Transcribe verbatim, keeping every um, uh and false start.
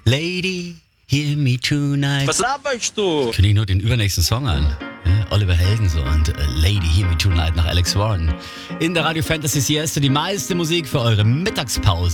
Lady, hear me tonight. Was laberst du? Kündige ich nur den übernächsten Song an. Ja, Oliver Helden so und äh, Lady, hear me tonight nach Alex Warren. In der Radio Fantasy Siesta die meiste Musik für eure Mittagspause.